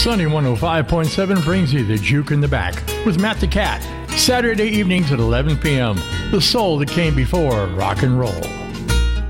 Sunny 105.7 brings you the Juke in the Back with Matt the Cat. Saturday evenings at 11 p.m. The soul that came before rock and roll.